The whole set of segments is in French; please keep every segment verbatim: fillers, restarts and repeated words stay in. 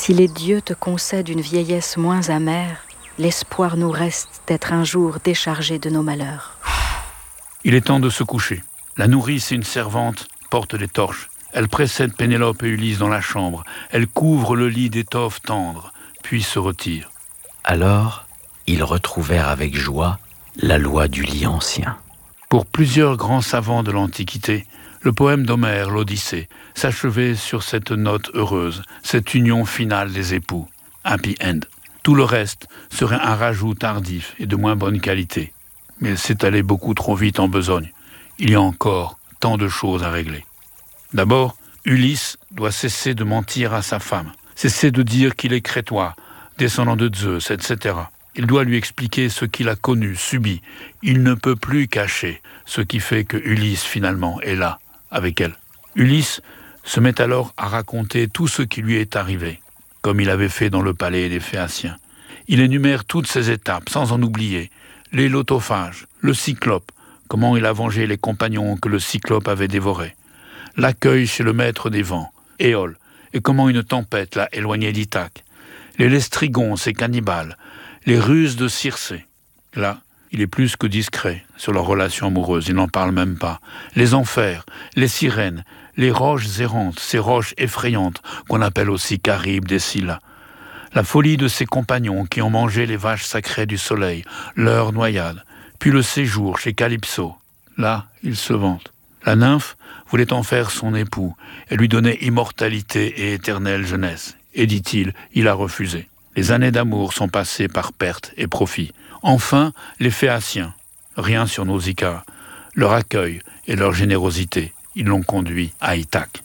Si les dieux te concèdent une vieillesse moins amère, l'espoir nous reste d'être un jour déchargés de nos malheurs. Il est temps de se coucher. La nourrice et une servante portent les torches. Elle précède Pénélope et Ulysse dans la chambre. Elle couvre le lit d'étoffes tendres, puis se retire. Alors, ils retrouvèrent avec joie la loi du lit ancien. Pour plusieurs grands savants de l'Antiquité, le poème d'Homère, l'Odyssée, s'achevait sur cette note heureuse, cette union finale des époux, happy end. Tout le reste serait un rajout tardif et de moins bonne qualité. Mais c'est allé beaucoup trop vite en besogne. Il y a encore tant de choses à régler. D'abord, Ulysse doit cesser de mentir à sa femme, cesser de dire qu'il est crétois, descendant de Zeus, et cetera. Il doit lui expliquer ce qu'il a connu, subi. Il ne peut plus cacher ce qui fait que Ulysse, finalement, est là, avec elle. Ulysse se met alors à raconter tout ce qui lui est arrivé, comme il avait fait dans le palais des Phéaciens. Il énumère toutes ces étapes, sans en oublier. Les lotophages, le cyclope, comment il a vengé les compagnons que le cyclope avait dévorés. L'accueil chez le maître des vents, Éole, et comment une tempête l'a éloigné d'Ithaque. Les lestrigons, ces cannibales, les ruses de Circé. Là, il est plus que discret sur leur relation amoureuse, il n'en parle même pas. Les enfers, les sirènes, les roches errantes, ces roches effrayantes qu'on appelle aussi Charybde des Scylla. La folie de ses compagnons qui ont mangé les vaches sacrées du soleil, leur noyade, puis le séjour chez Calypso. Là, il se vante. La nymphe voulait en faire son époux et lui donner immortalité et éternelle jeunesse. Et dit-il, il a refusé. Les années d'amour sont passées par perte et profit. Enfin, les Phéaciens, rien sur Nausicaa, leur accueil et leur générosité, ils l'ont conduit à Ithaque.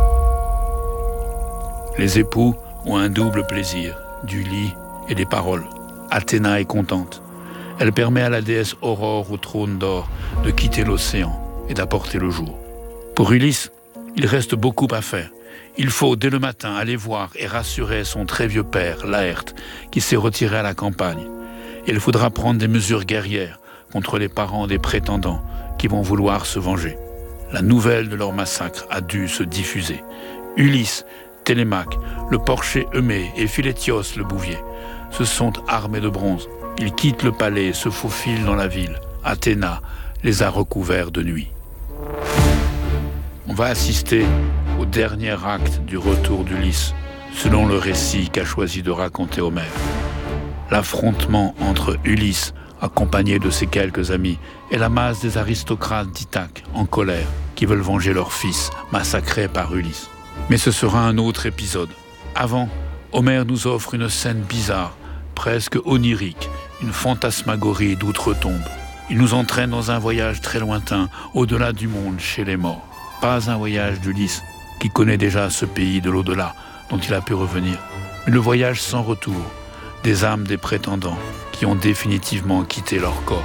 Les époux ont un double plaisir, du lit et des paroles. Athéna est contente. Elle permet à la déesse Aurore au trône d'or de quitter l'océan et d'apporter le jour. Pour Ulysse, il reste beaucoup à faire. Il faut, dès le matin, aller voir et rassurer son très vieux père, Laërte, qui s'est retiré à la campagne. Il faudra prendre des mesures guerrières contre les parents des prétendants qui vont vouloir se venger. La nouvelle de leur massacre a dû se diffuser. Ulysse, Télémaque, le porcher Eumée et Philétios le bouvier se sont armés de bronze. Ils quittent le palais et se faufilent dans la ville. Athéna les a recouverts de nuit. On va assister au dernier acte du retour d'Ulysse, selon le récit qu'a choisi de raconter Homère. L'affrontement entre Ulysse, accompagné de ses quelques amis, et la masse des aristocrates d'Ithaque, en colère, qui veulent venger leur fils, massacré par Ulysse. Mais ce sera un autre épisode. Avant, Homère nous offre une scène bizarre, presque onirique, une fantasmagorie d'outre-tombe. Il nous entraîne dans un voyage très lointain, au-delà du monde, chez les morts. Pas un voyage d'Ulysse, qui connaît déjà ce pays de l'au-delà, dont il a pu revenir, mais le voyage sans retour, des âmes des prétendants, qui ont définitivement quitté leur corps.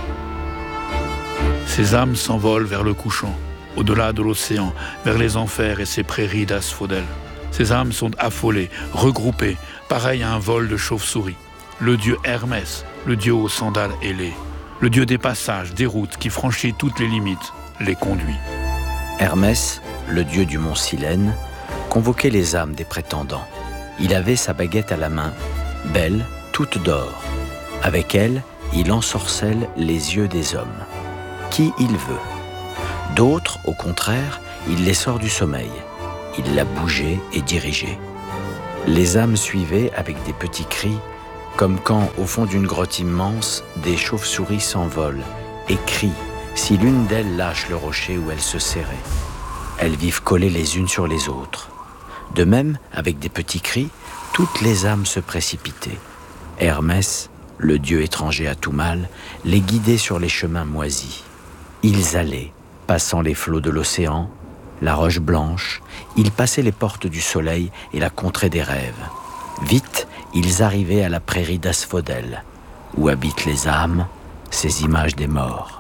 Ces âmes s'envolent vers le couchant, au-delà de l'océan, vers les enfers et ses prairies d'asphodèles. Ces âmes sont affolées, regroupées, pareil à un vol de chauve-souris. Le dieu Hermès, le dieu aux sandales ailées, le dieu des passages, des routes, qui franchit toutes les limites, les conduit. Hermès, le dieu du mont Silène, convoquait les âmes des prétendants. Il avait sa baguette à la main, belle, toute d'or. Avec elle, il ensorcelle les yeux des hommes. Qui il veut. D'autres, au contraire, il les sort du sommeil. Il l'a bougé et dirigé. Les âmes suivaient avec des petits cris, comme quand, au fond d'une grotte immense, des chauves-souris s'envolent et crient si l'une d'elles lâche le rocher où elles se serraient. Elles vivent collées les unes sur les autres. De même, avec des petits cris, toutes les âmes se précipitaient. Hermès, le dieu étranger à tout mal, les guidait sur les chemins moisis. Ils allaient, passant les flots de l'océan, la roche blanche, ils passaient les portes du soleil et la contrée des rêves. Vite, ils arrivaient à la prairie d'asphodèles, où habitent les âmes, ces images des morts.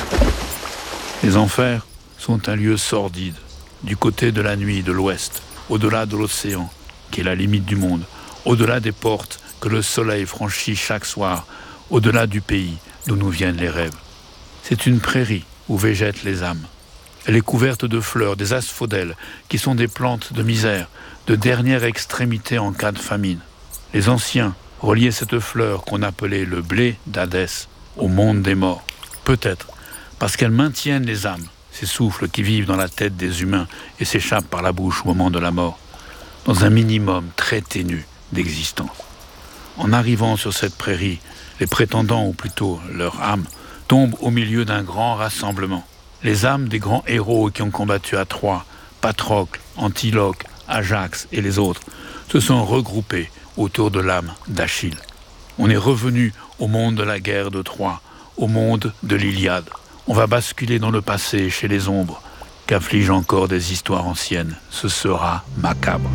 Les enfers sont un lieu sordide, du côté de la nuit de l'ouest, au-delà de l'océan, qui est la limite du monde, au-delà des portes que le soleil franchit chaque soir, au-delà du pays d'où nous viennent les rêves. C'est une prairie où végètent les âmes. Elle est couverte de fleurs, des asphodèles, qui sont des plantes de misère, de dernière extrémité en cas de famine. Les anciens reliaient cette fleur qu'on appelait le blé d'Hadès au monde des morts. Peut-être parce qu'elles maintiennent les âmes, ces souffles qui vivent dans la tête des humains et s'échappent par la bouche au moment de la mort, dans un minimum très ténu d'existence. En arrivant sur cette prairie, les prétendants, ou plutôt leur âme, tombent au milieu d'un grand rassemblement. Les âmes des grands héros qui ont combattu à Troie, Patrocle, Antiloque, Ajax et les autres, se sont regroupés autour de l'âme d'Achille. On est revenu au monde de la guerre de Troie, au monde de l'Iliade. On va basculer dans le passé, chez les ombres, qu'affligent encore des histoires anciennes. Ce sera macabre.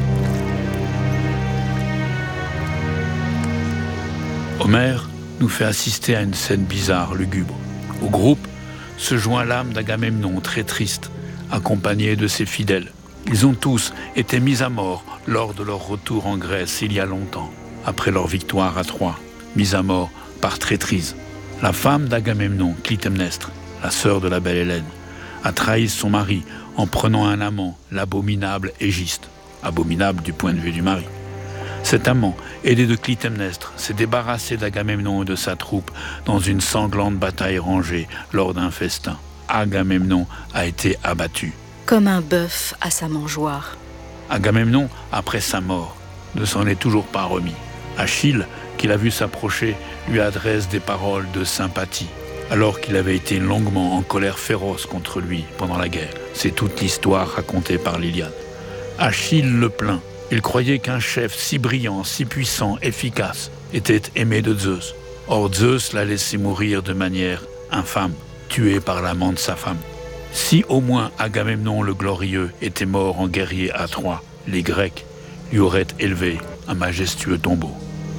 Homère nous fait assister à une scène bizarre, lugubre. Au groupe se joint l'âme d'Agamemnon, très triste, accompagné de ses fidèles. Ils ont tous été mis à mort lors de leur retour en Grèce il y a longtemps, après leur victoire à Troie, mis à mort par traîtrise. La femme d'Agamemnon, Clytemnestre, la sœur de la belle Hélène, a trahi son mari en prenant un amant, l'abominable Égiste, abominable du point de vue du mari. Cet amant, aidé de Clytemnestre, s'est débarrassé d'Agamemnon et de sa troupe dans une sanglante bataille rangée lors d'un festin. Agamemnon a été abattu. Comme un bœuf à sa mangeoire. Agamemnon, après sa mort, ne s'en est toujours pas remis. Achille, qui l'a vu s'approcher, lui adresse des paroles de sympathie, alors qu'il avait été longuement en colère féroce contre lui pendant la guerre. C'est toute l'histoire racontée par l'Iliade. Achille le plaint. Il croyait qu'un chef si brillant, si puissant, efficace, était aimé de Zeus. Or Zeus l'a laissé mourir de manière infâme, tué par l'amant de sa femme. Si au moins Agamemnon le glorieux était mort en guerrier à Troie, les Grecs lui auraient élevé un majestueux tombeau.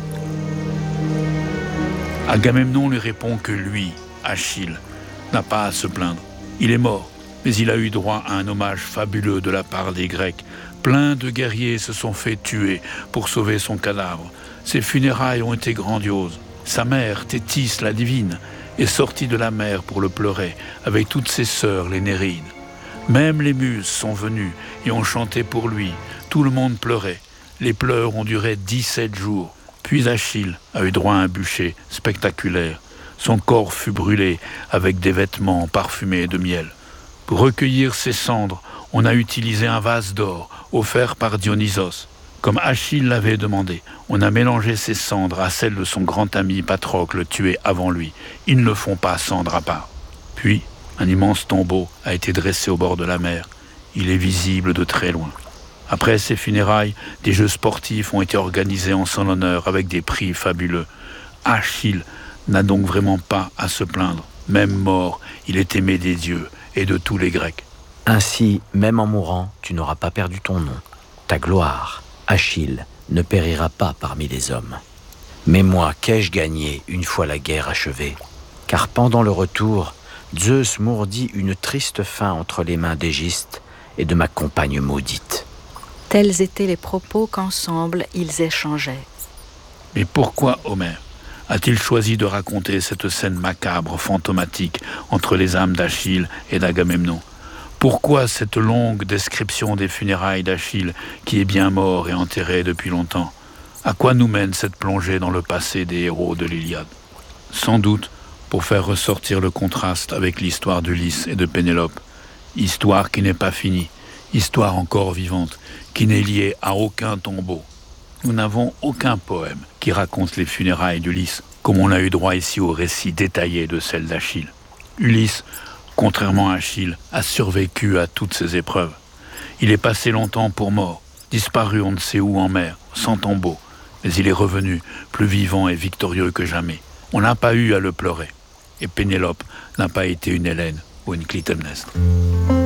Agamemnon lui répond que lui, Achille, n'a pas à se plaindre. Il est mort, mais il a eu droit à un hommage fabuleux de la part des Grecs. Plein de guerriers se sont fait tuer pour sauver son cadavre. Ses funérailles ont été grandioses. Sa mère, Thétis, la divine, est sortie de la mer pour le pleurer, avec toutes ses sœurs, les Néreides. Même les muses sont venues et ont chanté pour lui. Tout le monde pleurait. Les pleurs ont duré dix-sept jours. Puis Achille a eu droit à un bûcher spectaculaire. Son corps fut brûlé avec des vêtements parfumés de miel. Pour recueillir ses cendres, on a utilisé un vase d'or offert par Dionysos. Comme Achille l'avait demandé, on a mélangé ses cendres à celles de son grand ami Patrocle tué avant lui. Ils ne le font pas cendre à part. Puis, un immense tombeau a été dressé au bord de la mer. Il est visible de très loin. Après ses funérailles, des jeux sportifs ont été organisés en son honneur avec des prix fabuleux. Achille n'a donc vraiment pas à se plaindre. Même mort, il est aimé des dieux et de tous les Grecs. Ainsi, même en mourant, tu n'auras pas perdu ton nom. Ta gloire, Achille, ne périra pas parmi les hommes. Mais moi, qu'ai-je gagné une fois la guerre achevée? Car pendant le retour, Zeus m'ourdit une triste fin entre les mains d'Égiste et de ma compagne maudite. Tels étaient les propos qu'ensemble ils échangeaient. Mais pourquoi Homère a-t-il choisi de raconter cette scène macabre, fantomatique, entre les âmes d'Achille et d'Agamemnon? Pourquoi cette longue description des funérailles d'Achille, qui est bien mort et enterré depuis longtemps? À quoi nous mène cette plongée dans le passé des héros de l'Iliade? Sans doute pour faire ressortir le contraste avec l'histoire d'Ulysse et de Pénélope. Histoire qui n'est pas finie, histoire encore vivante, qui n'est liée à aucun tombeau. Nous n'avons aucun poème qui raconte les funérailles d'Ulysse, comme on a eu droit ici au récit détaillé de celle d'Achille. Ulysse, contrairement à Achille, a survécu à toutes ces épreuves. Il est passé longtemps pour mort, disparu on ne sait où en mer, sans tombeau, mais il est revenu, plus vivant et victorieux que jamais. On n'a pas eu à le pleurer, et Pénélope n'a pas été une Hélène ou une Clytemnestre.